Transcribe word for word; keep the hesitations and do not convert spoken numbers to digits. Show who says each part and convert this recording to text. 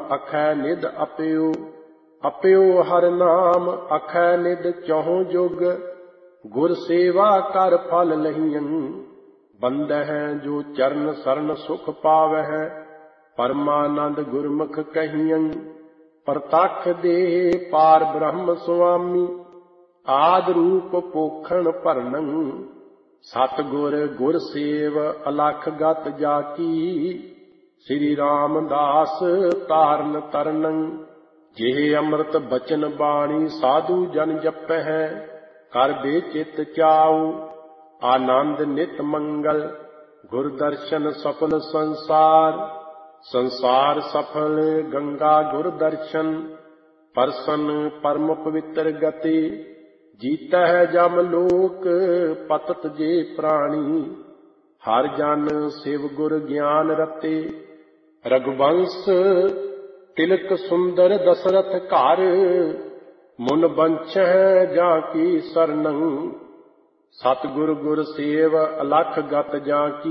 Speaker 1: अखै निध अप्यो। अप्यो हर नाम अखै निध चौं जुग। गुर सेवा कर फल लहियन। बंदह जो चरण सरन सुख पावह। परमानंद गुरमुख कहियन। प्रतख दे पार ब्रह्म स्वामी। आद रूप पोखण भरनन। सतगुर गुर सेव अलख गत जाकी। श्री रामदास तारन तरनन। जेह अमृत बचन बाणी साधु जन जपह। कर बेचित चाऊ आनंद नित मंगल। गुर दर्शन सफल संसार। संसार सफल गंगा गुर दर्शन। परसन परम पवित्र गति। जीतह जम लोक पतत जे प्राणी। हर जन शिव गुर ज्ञान रते। रघुवंश तिलक सुंदर दशरथ घर। मुन बंछह जाकी सरनं। सतगुर गुर सेव अलख गत जाकी।